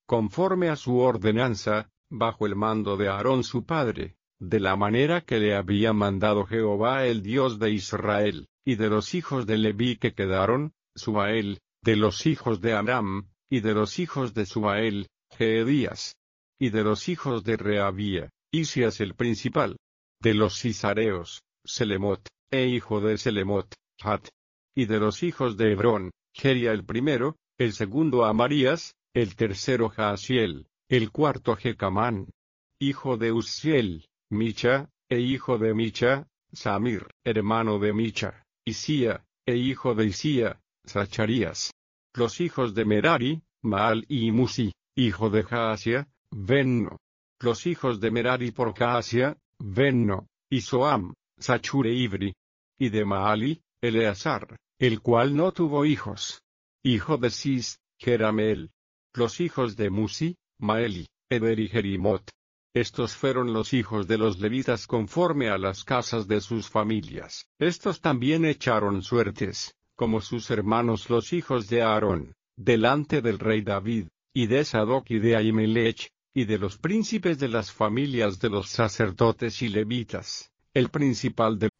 conforme a su ordenanza, bajo el mando de Aarón su padre, de la manera que le había mandado Jehová el Dios de Israel, y de los hijos de Leví que quedaron, Subael, de los hijos de Anam, y de los hijos de Subael, Jeedías, y de los hijos de Rehabía, Isias el principal, de los Cisareos, Selemot, hijo de Selemot, Hat, y de los hijos de Hebrón, Jeria el primero, el segundo Amarías, el tercero Jaasiel, el cuarto Jecamán, hijo de Uzziel, Micha, hijo de Micha, Samir, hermano de Micha, Isía, hijo de Isía, Zacharías. Los hijos de Merari, Maal y Musi, hijo de Jaasia, Benno. Los hijos de Merari por Jaasia, Benno, y Soam, Sachure Ibri. Y de Maali, Eleazar, el cual no tuvo hijos. Hijo de Cis, Jerameel. Los hijos de Musi, Maeli, Eber y Jerimot. Estos fueron los hijos de los levitas conforme a las casas de sus familias. Estos también echaron suertes, como sus hermanos los hijos de Aarón, delante del rey David, y de Sadoc y de Ahimelech, y de los príncipes de las familias de los sacerdotes y levitas. El principal de